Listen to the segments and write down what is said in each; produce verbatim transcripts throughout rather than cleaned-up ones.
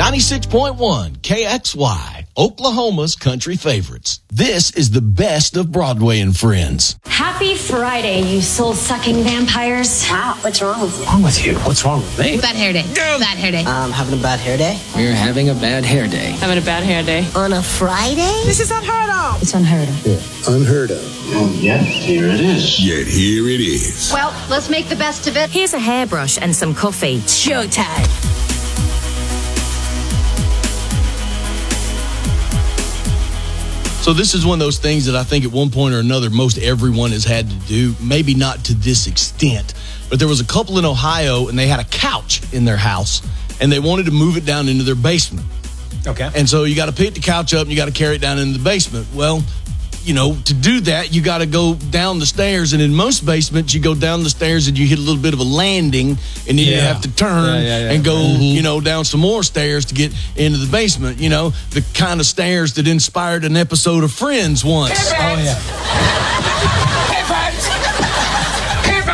ninety-six point one K X Y, Oklahoma's country favorites. This is the best of Broadway and Friends. Happy Friday, you soul-sucking vampires. Wow, what's wrong with you? What's wrong with you? What's wrong with me? Bad hair day. Bad hair day. Um, having a bad hair day? We're having a bad hair day. Having a bad hair day. On a Friday? This is unheard of. It's unheard of. Yeah, unheard of. And yet, here it is. Yet here it is. Well, let's make the best of it. Here's a hairbrush and some coffee. Showtime. So this is one of those things that I think at one point or another, most everyone has had to do, maybe not to this extent. But there was a couple in Ohio, and they had a couch in their house, and they wanted to move it down into their basement. Okay. And so you got to pick the couch up, and you got to carry it down into the basement. Well, you know, to do that, you got to go down the stairs. And in most basements, you go down the stairs and you hit a little bit of a landing, and then yeah. you have to turn yeah, yeah, yeah. and go, mm-hmm. you know, down some more stairs to get into the basement. You know, the kind of stairs that inspired an episode of Friends once. Pivot! Oh, yeah. Pivot!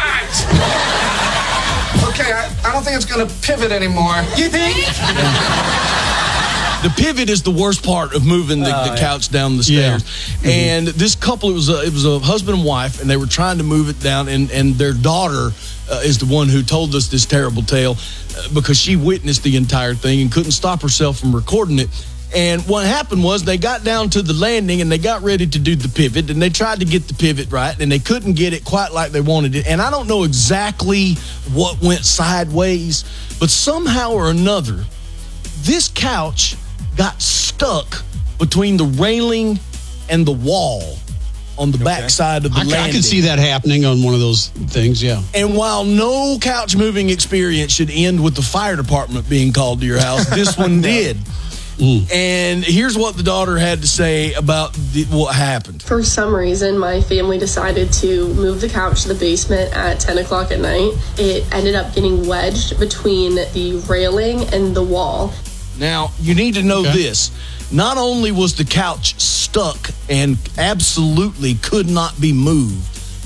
Pivot! Okay, I, I don't think it's going to pivot anymore. You think? Yeah. The pivot is the worst part of moving the, oh, the yeah. couch down the stairs. Yeah. Mm-hmm. And this couple, it was a, it was a husband and wife, and they were trying to move it down. And, and their daughter uh, is the one who told us this terrible tale uh, because she witnessed the entire thing and couldn't stop herself from recording it. And what happened was they got down to the landing and they got ready to do the pivot, and they tried to get the pivot right, and they couldn't get it quite like they wanted it. And I don't know exactly what went sideways, but somehow or another, this couch got stuck between the railing and the wall on the okay. back side of the I, landing. I can see that happening on one of those things, yeah. And while no couch moving experience should end with the fire department being called to your house, this one did. Mm. And here's what the daughter had to say about the, what happened. For some reason, my family decided to move the couch to the basement at ten o'clock at night. It ended up getting wedged between the railing and the wall. Now, you need to know okay. this. Not only was the couch stuck and absolutely could not be moved,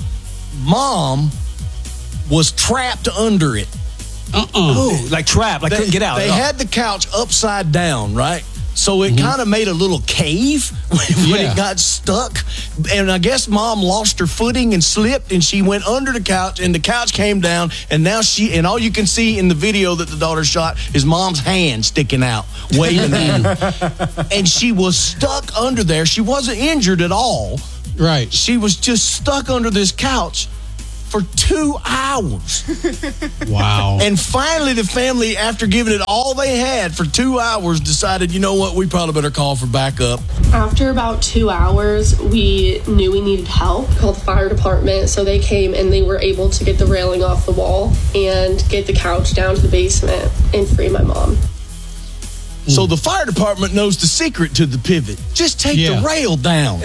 Mom was trapped under it. Uh-uh. Oh, like trapped, like they, couldn't get out. They oh. had the couch upside down, right? So it mm-hmm. kind of made a little cave when yeah. it got stuck. And I guess Mom lost her footing and slipped, and she went under the couch, and the couch came down, and now she, and all you can see in the video that the daughter shot is Mom's hand sticking out, waving in. And she was stuck under there. She wasn't injured at all. Right. She was just stuck under this couch for two hours. Wow. And finally, the family, after giving it all they had for two hours, decided, you know what, we probably better call for backup. After about two hours, we knew we needed help. We called the fire department, so they came and they were able to get the railing off the wall and get the couch down to the basement and free my mom. So the fire department knows the secret to the pivot. Just take yeah. the rail down.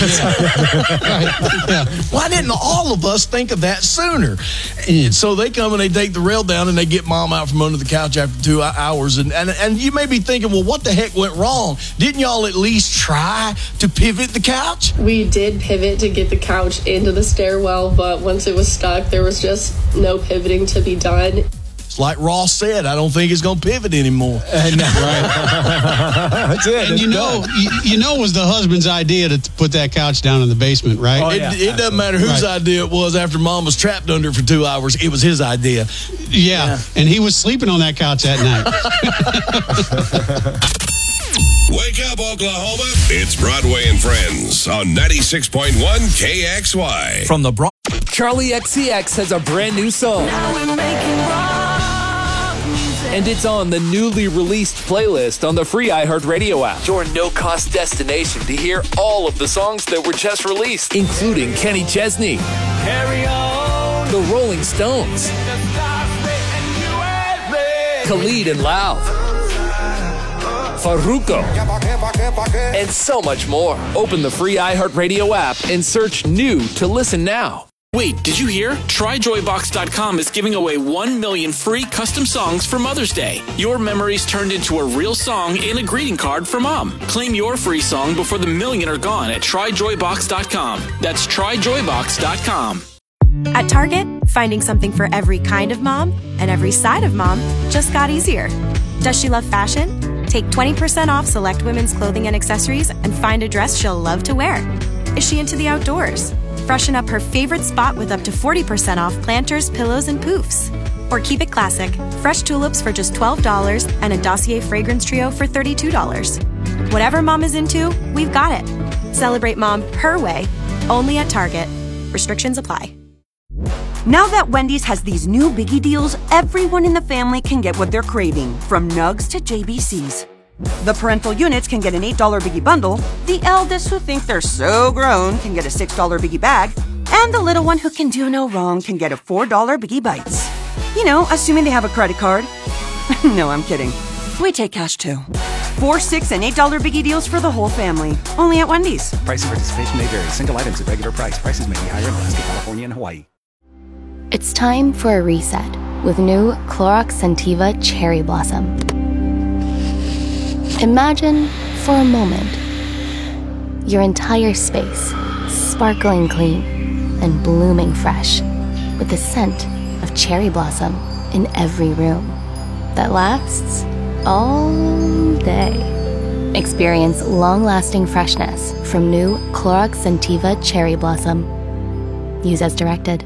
right. yeah. Why didn't all of us think of that sooner? And so they come and they take the rail down and they get Mom out from under the couch after two hours. And, and, and you may be thinking, well, what the heck went wrong? Didn't y'all at least try to pivot the couch? We did pivot to get the couch into the stairwell, but once it was stuck, there was just no pivoting to be done. It's like Ross said, I don't think it's going to pivot anymore. Uh, no. Right. That's it. And That's you know, you, you know it was the husband's idea to put that couch down in the basement, right? Oh, it, yeah, it doesn't matter whose right. idea it was after Mom was trapped under it for two hours. It was his idea. Yeah, yeah. And he was sleeping on that couch that night. Wake up, Oklahoma. It's Broadway and Friends on ninety-six point one K X Y. From the Bro- Charlie X C X has a brand new song. And it's on the newly released playlist on the free iHeartRadio app. Your no-cost destination to hear all of the songs that were just released, including Kenny Chesney, Carry On, The Rolling Stones, Khalid and Lauv, Farruko, and so much more. Open the free iHeartRadio app and search new to listen now. Wait, did you hear? Try Joy Box dot com is giving away one million free custom songs for Mother's Day. Your memories turned into a real song and a greeting card for Mom. Claim your free song before the million are gone at Try Joy Box dot com. That's Try Joy Box dot com. At Target, finding something for every kind of mom and every side of mom just got easier. Does she love fashion? Take twenty percent off select women's clothing and accessories and find a dress she'll love to wear. Is she into the outdoors? Freshen up her favorite spot with up to forty percent off planters, pillows, and poofs. Or keep it classic. Fresh tulips for just twelve dollars and a Dossier fragrance trio for thirty-two dollars. Whatever mom is into, we've got it. Celebrate mom her way, only at Target. Restrictions apply. Now that Wendy's has these new biggie deals, everyone in the family can get what they're craving, from nugs to J B Cs. The parental units can get an eight dollar biggie bundle, the eldest who think they're so grown can get a six dollar biggie bag, and the little one who can do no wrong can get a four dollar biggie bites. You know, assuming they have a credit card. No, I'm kidding. We take cash too. Four, six, and eight dollar biggie deals for the whole family. Only at Wendy's. Price and participation may vary. Single items at regular price. Prices may be higher in Alaska, California, and Hawaii. It's time for a reset with new Clorox Scentiva Cherry Blossom. Imagine, for a moment, your entire space sparkling clean and blooming fresh with the scent of cherry blossom in every room that lasts all day. Experience long-lasting freshness from new Clorox Scentiva Cherry Blossom. Use as directed.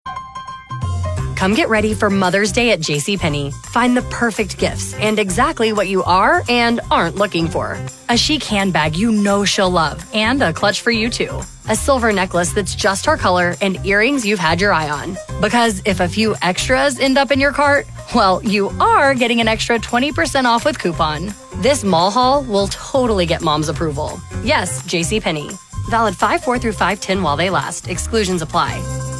Come get ready for Mother's Day at JCPenney. Find the perfect gifts and exactly what you are and aren't looking for. A chic handbag you know she'll love and a clutch for you too. A silver necklace that's just her color and earrings you've had your eye on. Because if a few extras end up in your cart, well, you are getting an extra twenty percent off with coupon. This mall haul will totally get mom's approval. Yes, JCPenney. Valid five four through five ten while they last. Exclusions apply.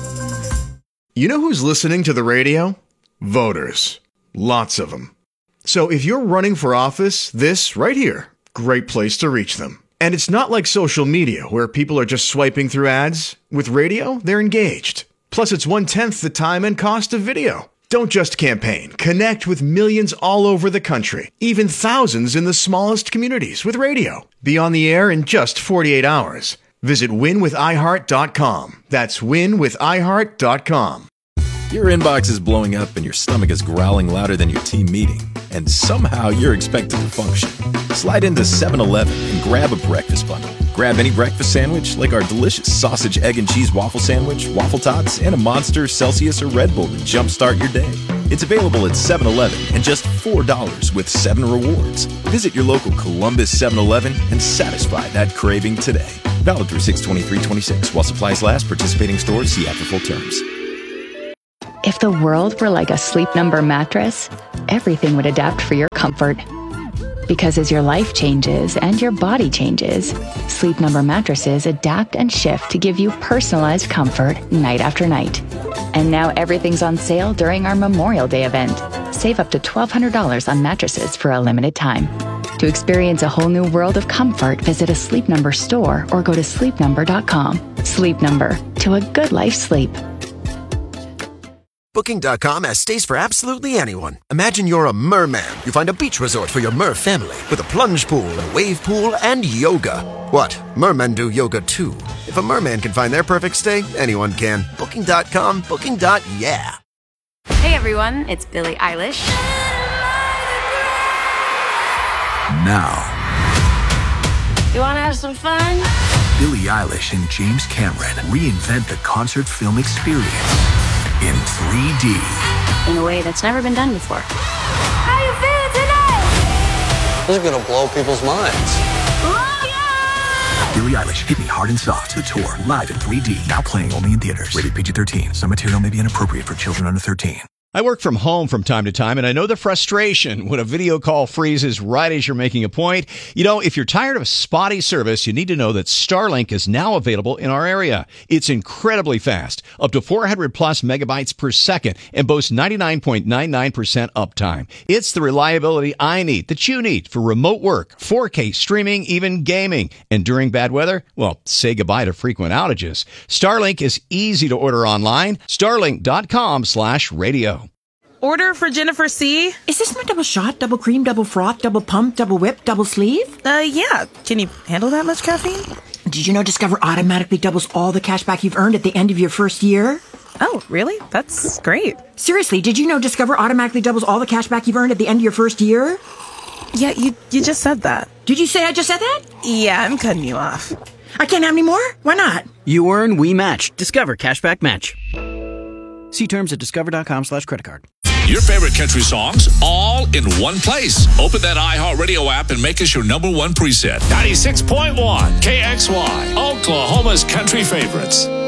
You know who's listening to the radio? Voters. Lots of them. So if you're running for office, this right here, great place to reach them. And it's not like social media where people are just swiping through ads. With radio, they're engaged. Plus, it's one-tenth the time and cost of video. Don't just campaign. Connect with millions all over the country, even thousands in the smallest communities with radio. Be on the air in just forty-eight hours. Visit win with i heart dot com. That's win with i heart dot com. Your inbox is blowing up and your stomach is growling louder than your team meeting, and somehow you're expected to function. Slide into seven eleven and grab a breakfast bundle. Grab any breakfast sandwich like our delicious sausage, egg, and cheese waffle sandwich, waffle tots, and a Monster, Celsius, or Red Bull to jumpstart your day. It's available at seven eleven and just four dollars with seven rewards. Visit your local Columbus seven eleven and satisfy that craving today. Valid through six twenty-three twenty-six. While supplies last, participating stores see after full terms. If the world were like a Sleep Number mattress, everything would adapt for your comfort. Because as your life changes and your body changes, Sleep Number mattresses adapt and shift to give you personalized comfort night after night. And now everything's on sale during our Memorial Day event. Save up to twelve hundred dollars on mattresses for a limited time. To experience a whole new world of comfort, visit a Sleep Number store or go to sleep number dot com. Sleep Number, to a good life sleep. Booking dot com has stays for absolutely anyone. Imagine you're a merman. You find a beach resort for your mer family with a plunge pool, a wave pool, and yoga. What? Mermen do yoga too. If a merman can find their perfect stay, anyone can. Booking dot com, booking. Yeah. Hey everyone, it's Billie Eilish. Now, You wanna have some fun? Billie Eilish and James Cameron reinvent the concert film experience in three D. In a way that's never been done before. How you feeling tonight? This is gonna blow people's minds. Billie Eilish, Hit Me Hard and Soft, the tour, live in three D, now playing only in theaters. Rated P G thirteen. Some material may be inappropriate for children under thirteen. I work from home from time to time, and I know the frustration when a video call freezes right as you're making a point. You know, if you're tired of spotty service, you need to know that Starlink is now available in our area. It's incredibly fast, up to four hundred plus megabytes per second, and boasts ninety-nine point nine nine percent uptime. It's the reliability I need, that you need, for remote work, four K streaming, even gaming. And during bad weather, well, say goodbye to frequent outages. Starlink is easy to order online. Starlink dot com slash radio. Order for Jennifer C. Is this my double shot, double cream, double froth, double pump, double whip, double sleeve? Uh, yeah. Can you handle that much caffeine? Did you know Discover automatically doubles all the cash back you've earned at the end of your first year? Oh, really? That's great. Seriously, did you know Discover automatically doubles all the cash back you've earned at the end of your first year? Yeah, you, you just said that. Did you say I just said that? Yeah, I'm cutting you off. I can't have any more? Why not? You earn, we match. Discover Cashback Match. See terms at discover.com slash credit card. Your favorite country songs all in one place. Open that iHeartRadio app and make us your number one preset. ninety-six point one K X Y, Oklahoma's country favorites.